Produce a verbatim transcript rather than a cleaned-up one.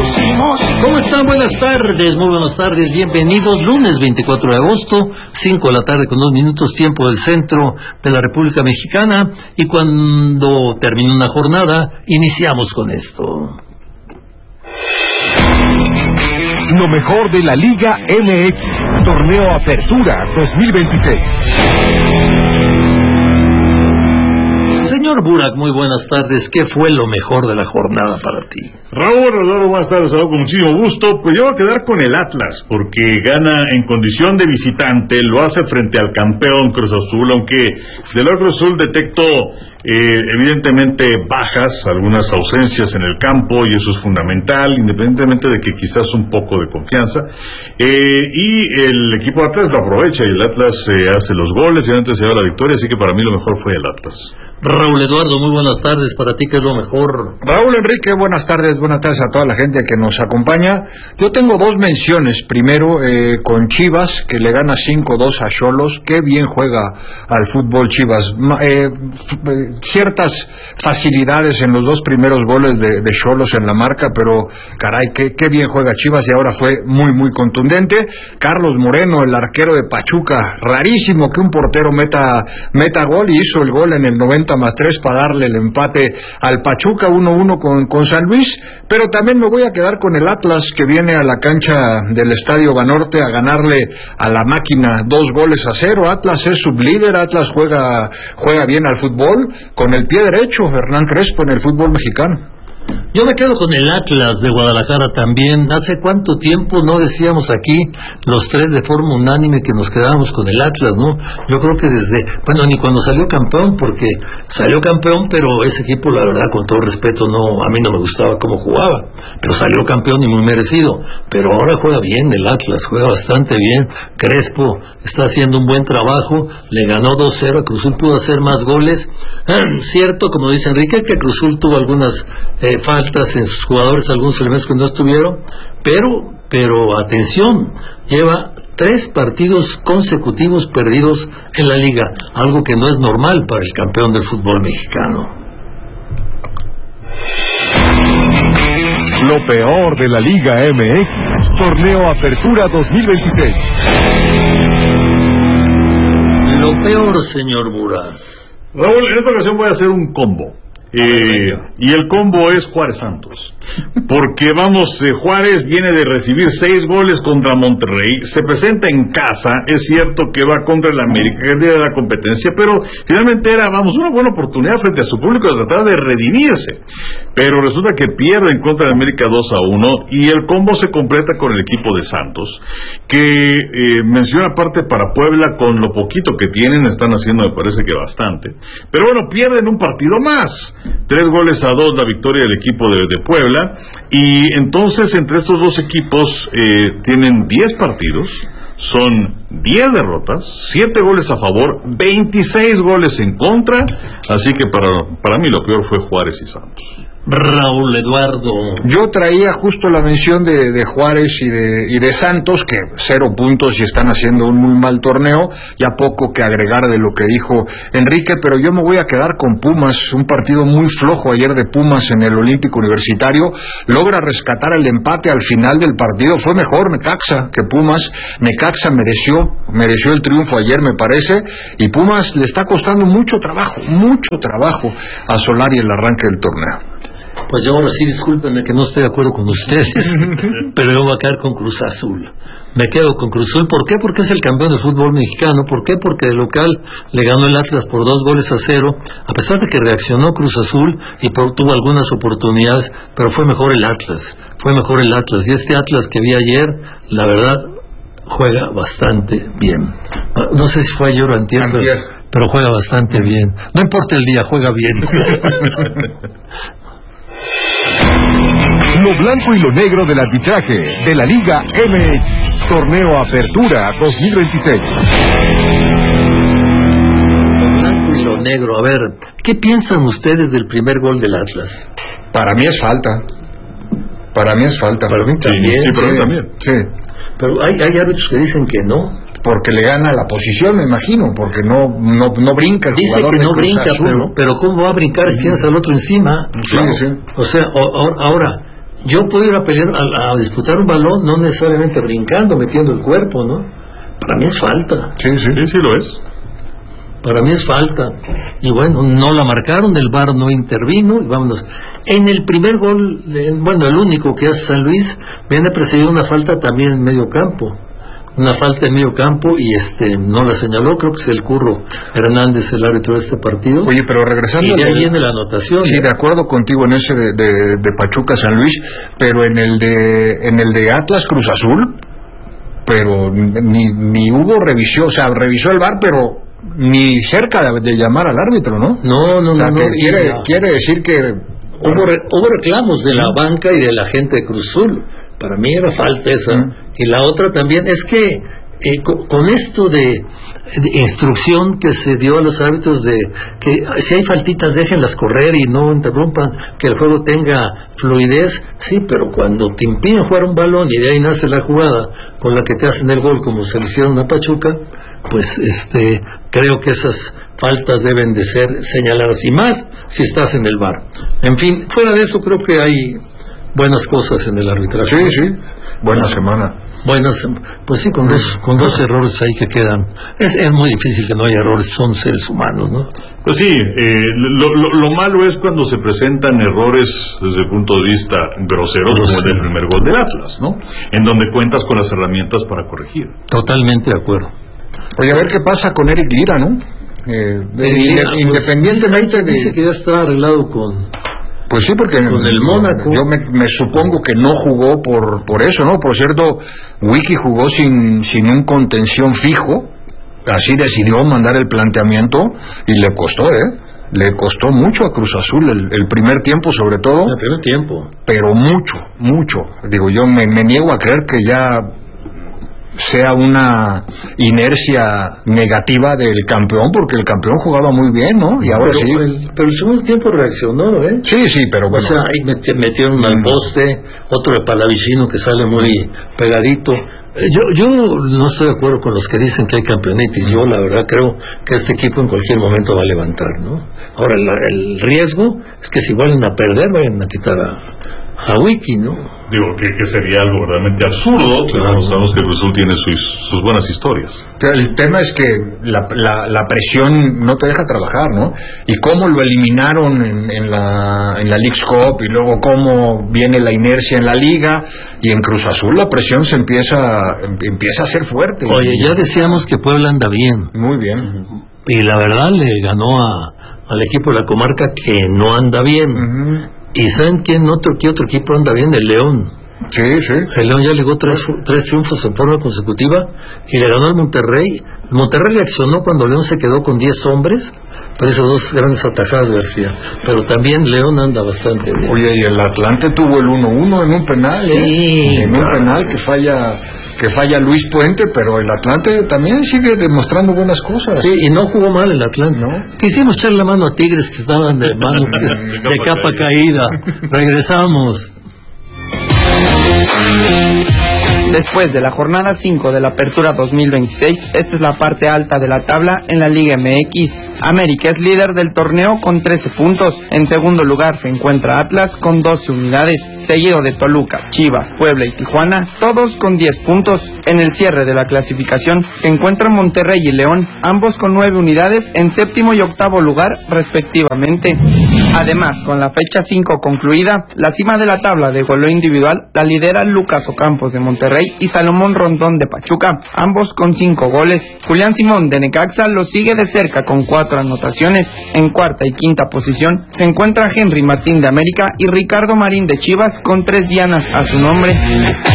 pusimos. ¿Cómo están? Buenas tardes, muy buenas tardes, bienvenidos. Lunes veinticuatro de agosto, cinco de la tarde con dos minutos, tiempo del centro de la República Mexicana. Y cuando termine una jornada, iniciamos con esto. Lo mejor de la Liga M X, Torneo Apertura dos mil veintiséis. Señor Burak, muy buenas tardes. ¿Qué fue lo mejor de la jornada para ti? Raúl, Rodolfo, buenas tardes, saludo con muchísimo gusto. Pues yo voy a quedar con el Atlas, porque gana en condición de visitante, lo hace frente al campeón Cruz Azul, aunque del lado Cruz Azul detecto eh, evidentemente bajas, algunas ausencias en el campo, y eso es fundamental, independientemente de que quizás un poco de confianza. Eh, y el equipo de Atlas lo aprovecha, y el Atlas eh, hace los goles, y antes se lleva la victoria, así que para mí lo mejor fue el Atlas. Raúl Eduardo, muy buenas tardes. ¿Para ti qué es lo mejor? Raúl Enrique, buenas tardes, buenas tardes a toda la gente que nos acompaña. Yo tengo dos menciones. Primero, eh, con Chivas, que le gana cinco dos a Xolos. Qué bien juega al fútbol Chivas. Eh, f- ciertas facilidades en los dos primeros goles de, de Xolos en la marca, pero caray, qué, qué bien juega Chivas, y ahora fue muy, muy contundente. Carlos Moreno, el arquero de Pachuca, rarísimo que un portero meta, meta gol, y hizo el gol en el noventa más tres para darle el empate al Pachuca, uno uno con, con San Luis. Pero también me voy a quedar con el Atlas, que viene a la cancha del Estadio Banorte a ganarle a la máquina dos goles a cero. Atlas es sublíder, Atlas juega, juega bien al fútbol, con el pie derecho, Hernán Crespo, en el fútbol mexicano. Yo me quedo con el Atlas de Guadalajara también. ¿Hace cuánto tiempo no decíamos aquí los tres de forma unánime que nos quedábamos con el Atlas, no? Yo creo que desde, bueno, ni cuando salió campeón, porque salió campeón, pero ese equipo, la verdad, con todo respeto, no, a mí no me gustaba cómo jugaba, pero salió campeón y muy merecido. Pero ahora juega bien el Atlas, juega bastante bien. Crespo está haciendo un buen trabajo, le ganó dos cero a Cruz Azul, pudo hacer más goles. Cierto, como dice Enrique, que Cruz Azul tuvo algunas eh, faltas en sus jugadores, algunos elementos que no estuvieron, pero, pero atención, lleva tres partidos consecutivos perdidos en la liga, algo que no es normal para el campeón del fútbol mexicano. Lo peor de la Liga M X, Torneo Apertura dos mil veintiséis. Lo peor, señor Burak. Raúl, en esta ocasión voy a hacer un combo. Eh, y el combo es Juárez Santos, porque vamos, eh, Juárez viene de recibir seis goles contra Monterrey, se presenta en casa, es cierto que va contra el América, que es el día de la competencia, pero finalmente era, vamos, una buena oportunidad frente a su público de tratar de redimirse, pero resulta que pierde en contra de América dos a uno, y el combo se completa con el equipo de Santos, que eh, menciona aparte para Puebla, con lo poquito que tienen, están haciendo me parece que bastante, pero bueno, pierden un partido más. Tres goles a dos la victoria del equipo de, de Puebla, y entonces entre estos dos equipos eh, tienen diez partidos, son diez derrotas, siete goles a favor, veintiséis goles en contra, así que para, para mí lo peor fue Juárez y Santos. Raúl Eduardo. Yo traía justo la mención de, de Juárez y de, y de Santos, que cero puntos y están haciendo un muy mal torneo, ya poco que agregar de lo que dijo Enrique, pero yo me voy a quedar con Pumas, un partido muy flojo ayer de Pumas en el Olímpico Universitario, logra rescatar el empate al final del partido, fue mejor Necaxa que Pumas, Necaxa mereció, mereció el triunfo ayer me parece, y Pumas le está costando mucho trabajo, mucho trabajo a Solari el arranque del torneo. Pues yo ahora sí, discúlpenme que no estoy de acuerdo con ustedes, pero yo voy a quedar con Cruz Azul. Me quedo con Cruz Azul. ¿Por qué? Porque es el campeón del fútbol mexicano. ¿Por qué? Porque de local le ganó el Atlas por dos goles a cero, a pesar de que reaccionó Cruz Azul y por, tuvo algunas oportunidades, pero fue mejor el Atlas. Fue mejor el Atlas. Y este Atlas que vi ayer, la verdad, juega bastante bien. No sé si fue ayer o antier, pero, pero juega bastante bien. No importa el día, juega bien. Lo blanco y lo negro del arbitraje de la Liga M X, Torneo Apertura dos mil veintiséis. Lo blanco y lo negro. A ver, ¿qué piensan ustedes del primer gol del Atlas? Para mí es falta. Para mí es falta. Para mí también. Sí, sí, para mí sí, también. Sí. Pero hay, hay árbitros que dicen que no. Porque le gana la posición, me imagino, porque no no, no brinca el Dice jugador que de no Cruz brinca, Azul, pero, ¿no? pero ¿cómo va a brincar si tienes al otro encima? Sí, sí. O sea, o, o, ahora, yo puedo ir a pelear, a, a disputar un balón, no necesariamente brincando, metiendo el cuerpo, ¿no? Para mí es falta. Sí, sí, sí, sí lo es. Para mí es falta. Y bueno, no la marcaron, el V A R no intervino, y vámonos. En el primer gol, de, bueno, el único que hace San Luis, viene precedido una falta también en medio campo. Una falta en medio campo y este no la señaló, creo que es el Curro Hernández, el árbitro de este partido. Oye, pero regresando... Y de ahí del... viene la anotación. Sí, ¿eh? De acuerdo contigo en ese de, de, de Pachuca San Luis, pero en el de en el de Atlas Cruz Azul, pero ni, ni hubo revisión, o sea, revisó el V A R, pero ni cerca de, de llamar al árbitro, ¿no? No, no, o sea, no. Que no quiere, la... quiere decir que... Hubo, re, hubo reclamos de la banca y de la gente de Cruz Azul. Para mí era falta esa. Mm. Y la otra también es que eh, con, con esto de, de instrucción que se dio a los árbitros de que si hay faltitas déjenlas correr y no interrumpan, que el juego tenga fluidez, sí, pero cuando te impiden jugar un balón y de ahí nace la jugada con la que te hacen el gol como se le hicieron a Pachuca, pues este creo que esas faltas deben de ser señaladas, y más si estás en el V A R. En fin, fuera de eso creo que hay buenas cosas en el arbitraje. Sí, sí, buena bueno, semana. Buenas, pues sí, con dos con dos errores ahí que quedan. Es, es muy difícil que no haya errores, son seres humanos, ¿no? Pues sí, eh, lo, lo, lo malo es cuando se presentan errores desde el punto de vista grosero, como el del primer gol del Atlas, ¿no? En donde cuentas con las herramientas para corregir. Totalmente de acuerdo. Oye, a ver qué pasa con Eric Lira, ¿no? Eh, de, Lira, inde, pues, independientemente dice, de... que ya está arreglado con... Pues sí, porque con el Mónaco. Yo me, me supongo que no jugó por por eso, ¿no? Por cierto, Wiki jugó sin sin un contención fijo, así decidió mandar el planteamiento y le costó, ¿eh? Le costó mucho a Cruz Azul el, el primer tiempo, sobre todo. El primer tiempo. Pero mucho, mucho. Digo, yo me, me niego a creer que ya sea una inercia negativa del campeón, porque el campeón jugaba muy bien, ¿no? Y ahora pero, sí. El, pero el segundo tiempo reaccionó, ¿eh? Sí, sí, pero bueno. O sea, ahí meti, metieron mm. al poste, otro de Palavicino que sale muy pegadito. Yo yo no estoy de acuerdo con los que dicen que hay campeonitis. Yo la verdad creo que este equipo en cualquier momento va a levantar, ¿no? Ahora, el, el riesgo es que si vuelven a perder, vayan a quitar a, a Wiki, ¿no? Digo, que, que sería algo realmente absurdo, claro. Pero sabemos que Cruz Azul tiene sus, sus buenas historias. Pero el tema es que la, la, la presión no te deja trabajar, ¿no? Y cómo lo eliminaron en, en la en la Leagues Cup, y luego cómo viene la inercia en la Liga, y en Cruz Azul la presión se empieza empieza a ser fuerte. Oye, ya decíamos que Puebla anda bien. Muy bien. Y la verdad le ganó a, al equipo de la comarca que no anda bien. Uh-huh. ¿Y saben quién otro, qué otro equipo anda bien? El León. Sí, sí. El León ya llegó tres, tres triunfos en forma consecutiva y le ganó al Monterrey. El Monterrey reaccionó cuando León se quedó con diez hombres, pero hizo dos grandes atajadas, García. Pero también León anda bastante bien. Oye, y el Atlante tuvo el uno uno en un penal. Sí. ¿eh? En claro. un penal que falla... que falla Luis Puente, pero el Atlante también sigue demostrando buenas cosas. Sí, y no jugó mal el Atlante. ¿No? Quisimos echarle la mano a Tigres, que estaban de mano de, de capa caída. Regresamos. Después de la jornada cinco de la Apertura dos mil veintiséis, esta es la parte alta de la tabla en la Liga M X. América es líder del torneo con trece puntos. En segundo lugar se encuentra Atlas con doce unidades, seguido de Toluca, Chivas, Puebla y Tijuana, todos con diez puntos. En el cierre de la clasificación se encuentran Monterrey y León, ambos con nueve unidades en séptimo y octavo lugar respectivamente. Además, con la fecha cinco concluida, la cima de la tabla de goleo individual la lidera Lucas Ocampos de Monterrey y Salomón Rondón de Pachuca, ambos con cinco goles. Julián Simón de Necaxa lo sigue de cerca con cuatro anotaciones. En cuarta y quinta posición se encuentra Henry Martín de América y Ricardo Marín de Chivas con tres dianas a su nombre.